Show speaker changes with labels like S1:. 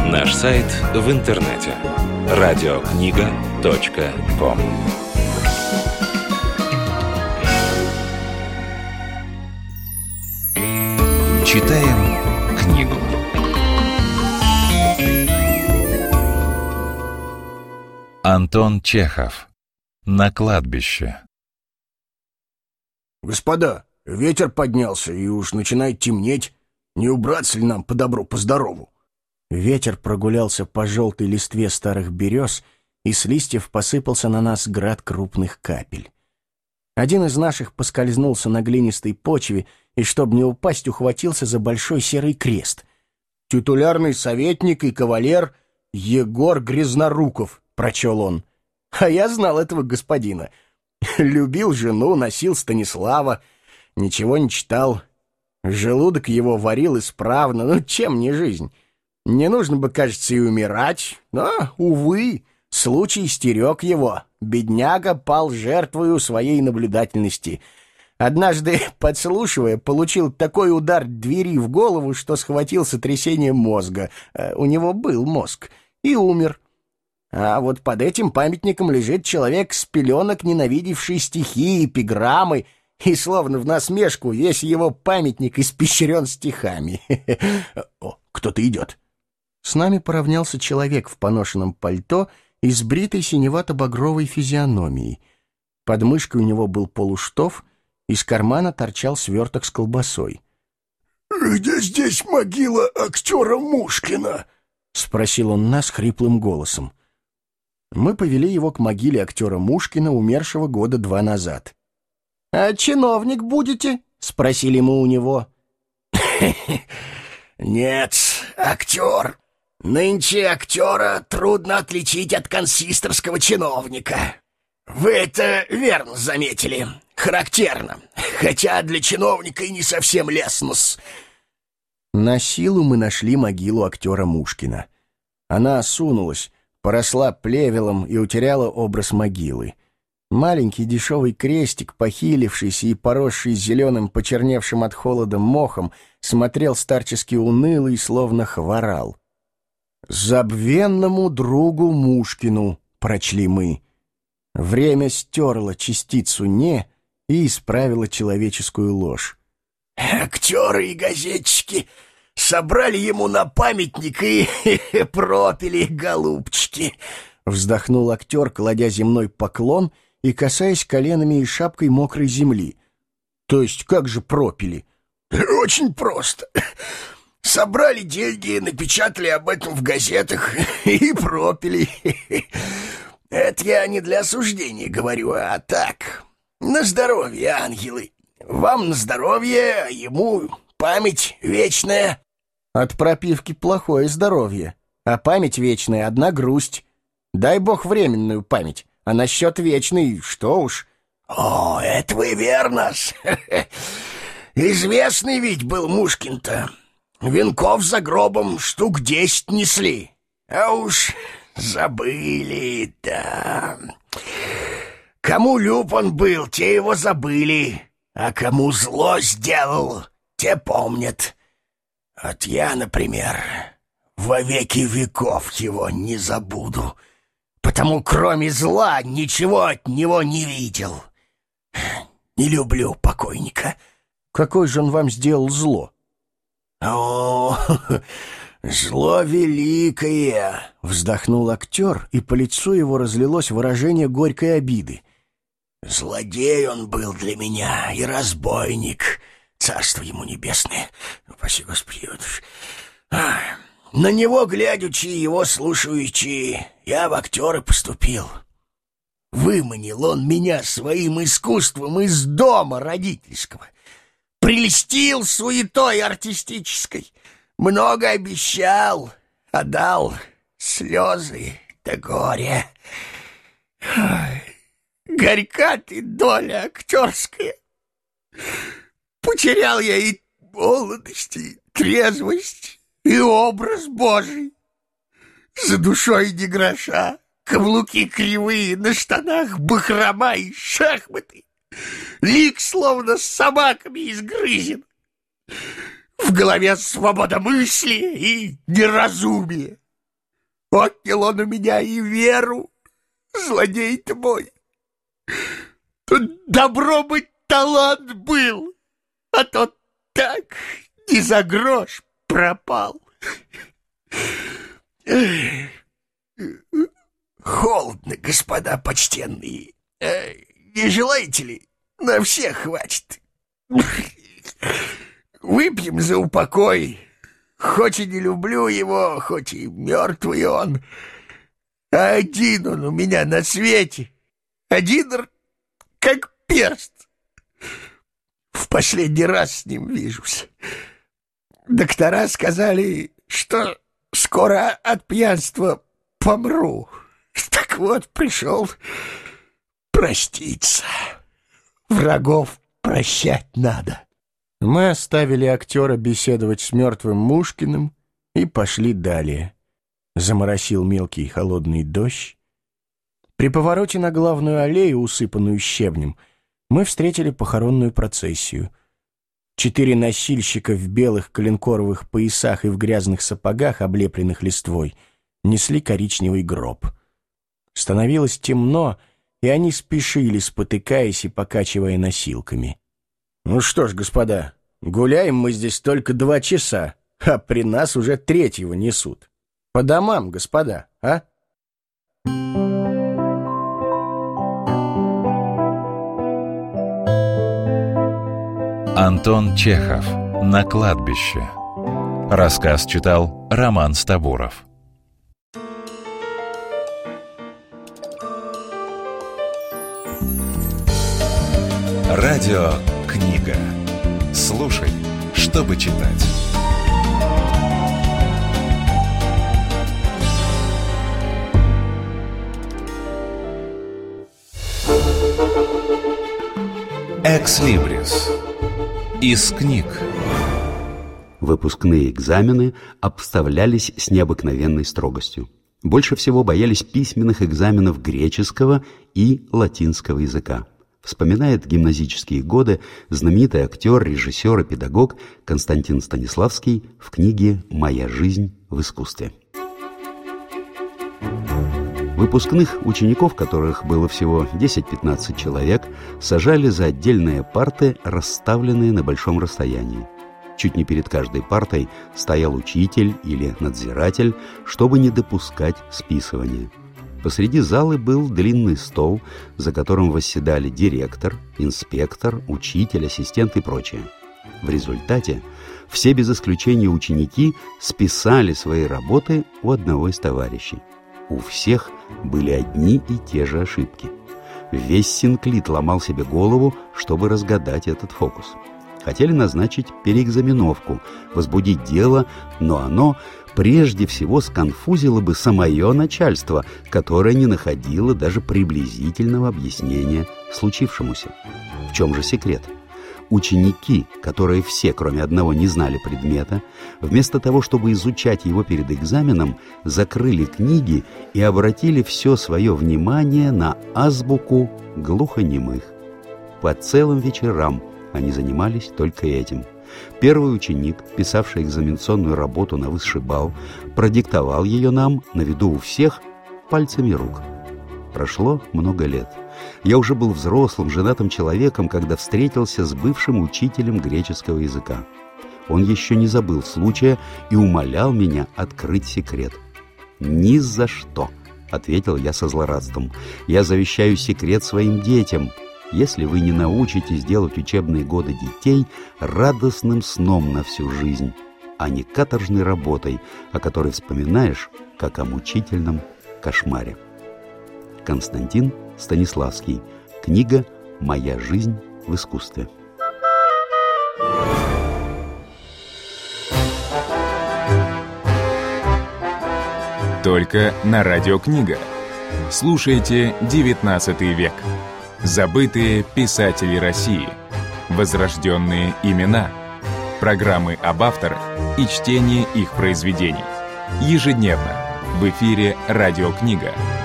S1: Наш сайт в интернете radiokniga.com. Читаем книгу. Антон Чехов. На кладбище.
S2: Господа, ветер поднялся, и уж начинает темнеть. Не убраться ли нам по-добру, по-здорову?
S3: Ветер прогулялся по желтой листве старых берез, и с листьев посыпался на нас град крупных капель. Один из наших поскользнулся на глинистой почве и, чтобы не упасть, ухватился за большой серый крест.
S2: «Титулярный советник и кавалер Егор Грязноруков», — прочел он.
S3: А я знал этого господина. Любил жену, носил Станислава, ничего не читал. Желудок его варил исправно, ну чем не жизнь? Не нужно бы, кажется, и умирать, но, увы, случай стерег его. Бедняга пал жертвою своей наблюдательности. Однажды, подслушивая, получил такой удар двери в голову, что схватил сотрясение мозга. У него был мозг. И умер. А вот под этим памятником лежит человек с пеленок, ненавидевший стихи, эпиграммы, и словно в насмешку весь его памятник испещрен стихами.
S2: О, кто-то идет.
S3: С нами поравнялся человек в поношенном пальто и с бритой синевато-багровой физиономией. Под мышкой у него был полуштоф, из кармана торчал сверток с колбасой.
S2: «Где здесь могила актера Мушкина?» — спросил он нас хриплым голосом.
S3: Мы повели его к могиле актера Мушкина, умершего года 2 назад.
S2: «А чиновник будете?» — спросили мы у него. «Нет, актер. Нынче актера трудно отличить от консисторского чиновника. Вы это верно заметили. Характерно. Хотя для чиновника и не совсем лестно-с».
S3: На силу мы нашли могилу актера Мушкина. Она осунулась, поросла плевелом и утеряла образ могилы. Маленький дешевый крестик, похилившийся и поросший зеленым, почерневшим от холода мохом, смотрел старчески уныло и словно хворал. «Забвенному другу Мушкину», — прочли мы. Время стерло частицу «не» и исправило человеческую ложь.
S2: «Актеры и газетчики собрали ему на памятник и пропили, голубчики»,
S3: — вздохнул актер, кладя земной поклон и касаясь коленами и шапкой мокрой земли.
S2: «То есть как же пропили?» «Очень просто. Собрали деньги, напечатали об этом в газетах и пропили. Это я не для осуждения говорю, а так, на здоровье, ангелы. Вам на здоровье, а ему память вечная».
S3: От пропивки плохое здоровье, а память вечная — одна грусть. Дай бог временную память, а насчет вечной, что уж.
S2: «О, это вы верно. Известный ведь был Мушкин-то. Венков за гробом штук 10 несли. А уж забыли, да. Кому люб он был, те его забыли, а кому зло сделал, те помнят. Вот я, например, во веки веков его не забуду, потому кроме зла ничего от него не видел. Не люблю покойника».
S3: «Какой же он вам сделал зло?»
S2: «О, зло великое!» —
S3: вздохнул актер, и по лицу его разлилось выражение горькой обиды.
S2: «Злодей он был для меня и разбойник, царство ему небесное. Упаси Господи, вот уж. На него глядячи, его слушаючи, я в актеры поступил. Выманил он меня своим искусством из дома родительского. Прельстил суетой артистической, много обещал, а дал слезы да горе. Горька ты доля актерская. Потерял я и молодость, и трезвость, и образ Божий. За душой ни гроша, каблуки кривые, на штанах бахрома и шахматы. Лик словно с собаками изгрызен. В голове свобода мысли и неразумие. Отнял он у меня и веру, злодей-то мой. Тут добро быть талант был, а тот так ни за грош пропал. Холодно, господа почтенные. Не желаете ли? На всех хватит. Выпьем за упокой. Хоть и не люблю его, хоть и мертвый он, а один он у меня на свете. Один как перст. В последний раз с ним вижусь. Доктора сказали, что скоро от пьянства помру. Так вот, пришел проститься. Врагов прощать надо.
S3: Мы оставили актера беседовать с мертвым Мушкиным и пошли далее. Заморосил мелкий холодный дождь. При повороте на главную аллею, усыпанную щебнем, мы встретили похоронную процессию. 4 носильщика в белых коленкоровых поясах и в грязных сапогах, облепленных листвой, несли коричневый гроб. Становилось темно, и они спешили, спотыкаясь и покачивая носилками. «Ну что ж, господа, гуляем мы здесь только 2 часа, а при нас уже 3-го несут. По домам, господа, а?»
S1: Антон Чехов. На кладбище. Рассказ читал Роман Стабуров. Радио «Книга». Слушай, чтобы читать. Экслибрис. Из книг.
S4: Выпускные экзамены обставлялись с необыкновенной строгостью. Больше всего боялись письменных экзаменов греческого и латинского языка. Вспоминает гимназические годы знаменитый актер, режиссер и педагог Константин Станиславский в книге «Моя жизнь в искусстве». Выпускных учеников, которых было всего 10-15 человек, сажали за отдельные парты, расставленные на большом расстоянии. Чуть не перед каждой партой стоял учитель или надзиратель, чтобы не допускать списывания. Посреди залы был длинный стол, за которым восседали директор, инспектор, учитель, ассистент и прочее. В результате все без исключения ученики списали свои работы у одного из товарищей. У всех были одни и те же ошибки. Весь Синклит ломал себе голову, чтобы разгадать этот фокус. Хотели назначить переэкзаменовку, возбудить дело, но оно прежде всего сконфузило бы самое начальство, которое не находило даже приблизительного объяснения случившемуся. В чем же секрет? Ученики, которые все, кроме одного, не знали предмета, вместо того, чтобы изучать его перед экзаменом, закрыли книги и обратили все свое внимание на азбуку глухонемых. По целым вечерам они занимались только этим. Первый ученик, писавший экзаменационную работу на высший балл, продиктовал ее нам на виду у всех пальцами рук. Прошло много лет. Я уже был взрослым, женатым человеком, когда встретился с бывшим учителем греческого языка. Он еще не забыл случая и умолял меня открыть секрет. «Ни за что», — ответил я со злорадством. «Я завещаю секрет своим детям. Если вы не научитесь делать учебные годы детей радостным сном на всю жизнь, а не каторжной работой, о которой вспоминаешь, как о мучительном кошмаре». Константин Станиславский. Книга «Моя жизнь в искусстве».
S5: Только на Радио Книга. Слушайте XIX век. Забытые писатели России. Возрожденные имена. Программы об авторах и чтение их произведений. Ежедневно в эфире Радио Книга.